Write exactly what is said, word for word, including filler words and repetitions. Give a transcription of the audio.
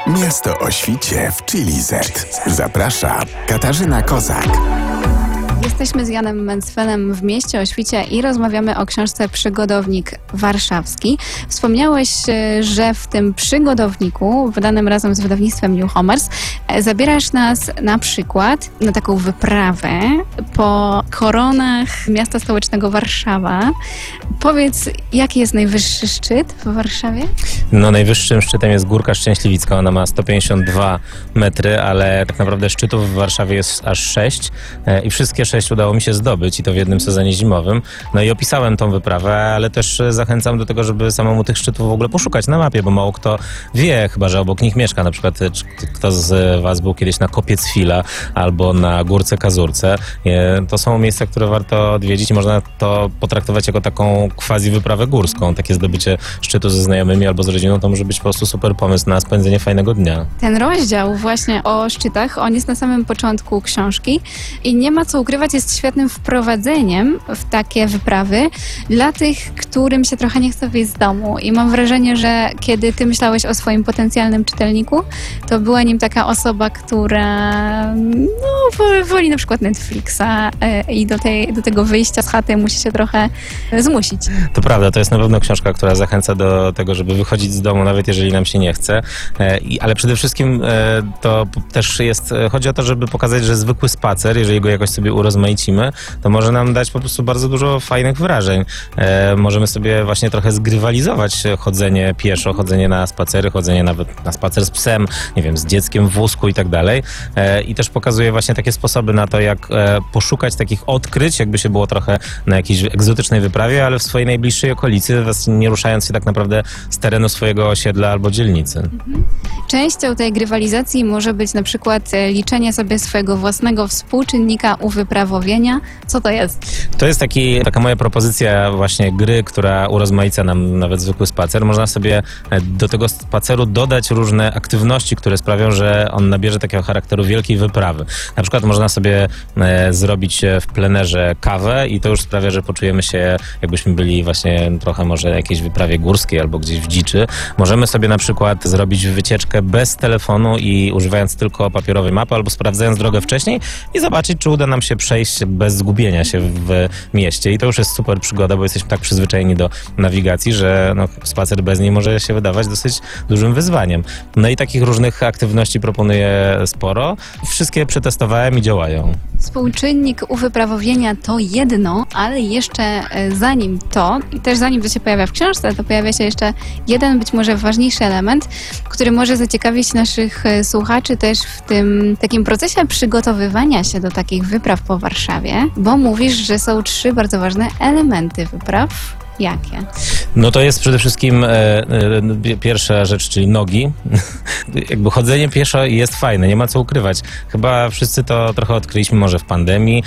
Miasto o świcie w Chili Z. Zaprasza Katarzyna Kozak. Jesteśmy z Janem Mencfelem w mieście o świcie i rozmawiamy o książce Przygodownik Warszawski. Wspomniałeś, że w tym przygodowniku, wydanym razem z wydawnictwem Newhomers, zabierasz nas na przykład na taką wyprawę po koronach miasta stołecznego Warszawa. Powiedz, jaki jest najwyższy szczyt w Warszawie? No, najwyższym szczytem jest Górka Szczęśliwicka. Ona ma sto pięćdziesiąt dwa metry, ale tak naprawdę szczytów w Warszawie jest aż sześć i wszystkie sześć udało mi się zdobyć i to w jednym sezonie zimowym. No i opisałem tą wyprawę, ale też zachęcam do tego, żeby samemu tych szczytów w ogóle poszukać na mapie, bo mało kto wie, chyba że obok nich mieszka. Na przykład czy kto z was był kiedyś na Kopiec-Fila albo na Górce Kazurce. To są miejsca, które warto odwiedzić i można to potraktować jako taką quasi wyprawę górską. Takie zdobycie szczytu ze znajomymi albo z rodziną to może być po prostu super pomysł na spędzenie fajnego dnia. Ten rozdział właśnie o szczytach, on jest na samym początku książki i nie ma co ukrywać, jest świetnym wprowadzeniem w takie wyprawy dla tych, którym się trochę nie chce wyjść z domu. I mam wrażenie, że kiedy ty myślałeś o swoim potencjalnym czytelniku, to była nim taka osoba, która no, woli na przykład Netflixa i do, tej, do tego wyjścia z chaty musi się trochę zmusić. To prawda, to jest na pewno książka, która zachęca do tego, żeby wychodzić z domu, nawet jeżeli nam się nie chce. I, ale przede wszystkim to też jest, chodzi o to, żeby pokazać, że zwykły spacer, jeżeli go jakoś sobie urozmaicimy, to może nam dać po prostu bardzo dużo fajnych wrażeń. E, możemy sobie właśnie trochę zgrywalizować chodzenie pieszo, chodzenie na spacery, chodzenie nawet na spacer z psem, nie wiem, z dzieckiem w wózku i tak dalej. E, I też pokazuje właśnie takie sposoby na to, jak e, poszukać takich odkryć, jakby się było trochę na jakiejś egzotycznej wyprawie, ale w swojej najbliższej okolicy, nie ruszając się tak naprawdę z terenu swojego osiedla albo dzielnicy. Mhm. Częścią tej grywalizacji może być na przykład liczenie sobie swojego własnego współczynnika u wyprawowienia. Co to jest? To jest taki, taka moja propozycja właśnie gry, która urozmaica nam nawet zwykły spacer. Można sobie do tego spaceru dodać różne aktywności, które sprawią, że on nabierze takiego charakteru wielkiej wyprawy. Na przykład można sobie e, zrobić w plenerze kawę i to już sprawia, że poczujemy się, jakbyśmy byli właśnie trochę może na jakiejś wyprawie górskiej albo gdzieś w dziczy. Możemy sobie na przykład zrobić wycieczkę bez telefonu i używając tylko papierowej mapy albo sprawdzając drogę wcześniej i zobaczyć, czy uda nam się przejść bez zgubienia się w mieście. I to już jest super przygoda, bo jesteśmy tak przyzwyczajeni do nawigacji, że no, spacer bez niej może się wydawać dosyć dużym wyzwaniem. No i takich różnych aktywności proponuję sporo. Wszystkie przetestowałem i działają. Współczynnik uwyprawowienia to jedno, ale jeszcze zanim to, i też zanim to się pojawia w książce, to pojawia się jeszcze jeden być może ważniejszy element, który może zaciekawić naszych słuchaczy też w tym takim procesie przygotowywania się do takich wypraw po Warszawie, bo mówisz, że są trzy bardzo ważne elementy wypraw. Jakie? No to jest przede wszystkim e, e, pierwsza rzecz, czyli nogi. Jakby chodzenie pieszo jest fajne, nie ma co ukrywać. Chyba wszyscy to trochę odkryliśmy może w pandemii,